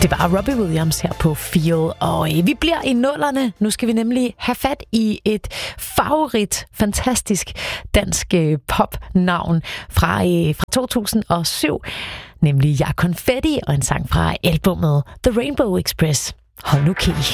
Det var Robbie Williams her på Feel, og vi bliver i nullerne. Nu skal vi nemlig have fat i et favorit, fantastisk dansk popnavn fra 2007, nemlig Ja Confetti og en sang fra albumet The Rainbow Express. Hold nu kig.